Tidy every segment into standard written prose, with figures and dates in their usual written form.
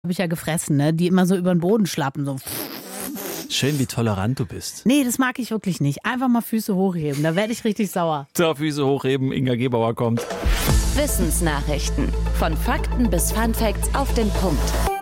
habe ich ja gefressen, ne? Die immer so über den Boden schlappen. So. Schön, wie tolerant du bist. Nee, das mag ich wirklich nicht. Einfach mal Füße hochheben, da werde ich richtig sauer. So, Füße hochheben, Inga Gebauer kommt. Wissensnachrichten. Von Fakten bis Funfacts auf den Punkt.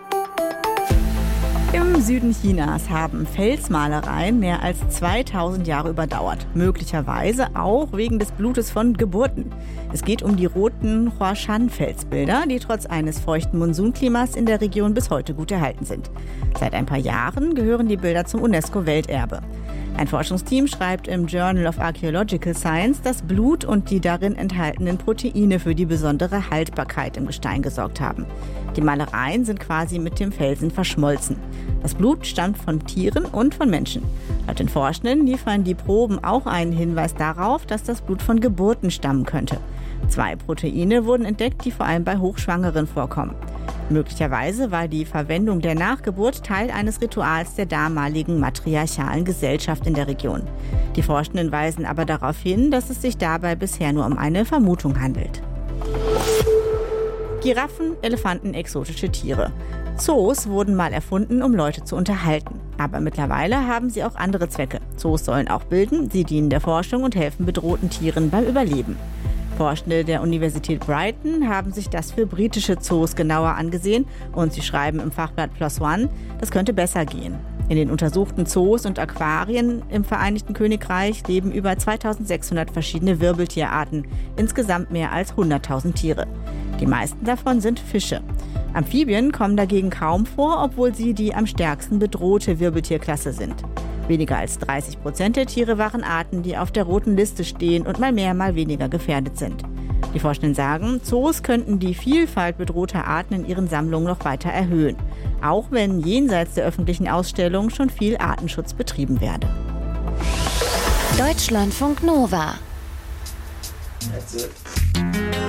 Im Süden Chinas haben Felsmalereien mehr als 2000 Jahre überdauert. Möglicherweise auch wegen des Blutes von Geburten. Es geht um die roten Huashan-Felsbilder, die trotz eines feuchten Monsunklimas in der Region bis heute gut erhalten sind. Seit ein paar Jahren gehören die Bilder zum UNESCO-Welterbe. Ein Forschungsteam schreibt im Journal of Archaeological Science, dass Blut und die darin enthaltenen Proteine für die besondere Haltbarkeit im Gestein gesorgt haben. Die Malereien sind quasi mit dem Felsen verschmolzen. Das Blut stammt von Tieren und von Menschen. Laut den Forschenden liefern die Proben auch einen Hinweis darauf, dass das Blut von Geburten stammen könnte. 2 Proteine wurden entdeckt, die vor allem bei Hochschwangeren vorkommen. Möglicherweise war die Verwendung der Nachgeburt Teil eines Rituals der damaligen matriarchalen Gesellschaft in der Region. Die Forschenden weisen aber darauf hin, dass es sich dabei bisher nur um eine Vermutung handelt. Giraffen, Elefanten, exotische Tiere. Zoos wurden mal erfunden, um Leute zu unterhalten. Aber mittlerweile haben sie auch andere Zwecke. Zoos sollen auch bilden, sie dienen der Forschung und helfen bedrohten Tieren beim Überleben. Forschende der Universität Brighton haben sich das für britische Zoos genauer angesehen und sie schreiben im Fachblatt PLOS ONE, das könnte besser gehen. In den untersuchten Zoos und Aquarien im Vereinigten Königreich leben über 2600 verschiedene Wirbeltierarten, insgesamt mehr als 100.000 Tiere. Die meisten davon sind Fische. Amphibien kommen dagegen kaum vor, obwohl sie die am stärksten bedrohte Wirbeltierklasse sind. Weniger als 30% der Tiere waren Arten, die auf der roten Liste stehen und mal mehr, mal weniger gefährdet sind. Die Forschenden sagen, Zoos könnten die Vielfalt bedrohter Arten in ihren Sammlungen noch weiter erhöhen. Auch wenn jenseits der öffentlichen Ausstellung schon viel Artenschutz betrieben werde. Deutschlandfunk Nova.